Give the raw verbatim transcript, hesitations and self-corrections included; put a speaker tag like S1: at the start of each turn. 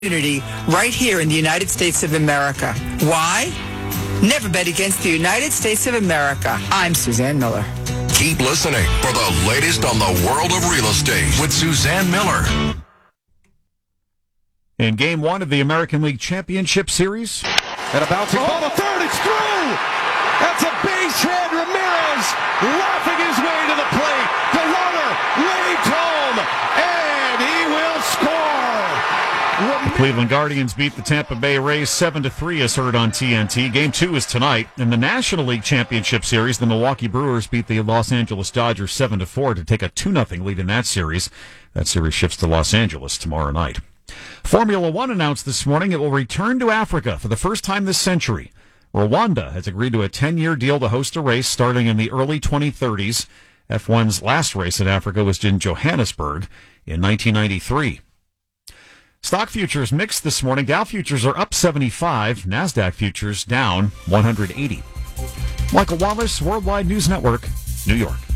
S1: Community right here in the United States of America. Why? Never bet against the United States of America. I'm Suzanne Miller.
S2: Keep listening for the latest on the world of real estate with Suzanne Miller.
S3: In game one of the American League Championship Series.
S4: And a bouncing ball to third. It's through. That's a base hit. Ramirez laughing his way to the plate. The runner waved home, and he will score.
S3: The Cleveland Guardians beat the Tampa Bay Rays seven to three as heard on T N T. Game two is tonight. In the National League Championship Series, the Milwaukee Brewers beat the Los Angeles Dodgers seven to four to take a two nothing lead in that series. That series shifts to Los Angeles tomorrow night. Formula One announced this morning it will return to Africa for the first time this century. Rwanda has agreed to a ten-year deal to host a race starting in the early twenty thirties. F one's last race in Africa was in Johannesburg in nineteen ninety-three. Stock futures mixed this morning. Dow futures are up seventy-five. NASDAQ futures down one hundred eighty. Michael Wallace, Worldwide News Network, New York.